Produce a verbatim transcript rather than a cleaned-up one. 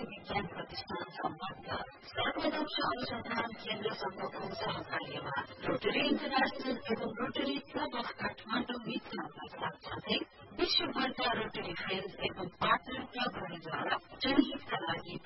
विज्ञान प्रतिष्ठान सम्बद्ध सर्वदक्ष अनुसन्धान केन्द्रसँगको सहकार्यमा रोटरी इन्टरनेशनल एवं रोटरी क्लब अफ काठमाडौँ मित्रका साथसाथै विश्वभरका रोटरी फ्रेन्ड्स एवं पार्टनर क्लबहरूद्वारा जनहितका लागि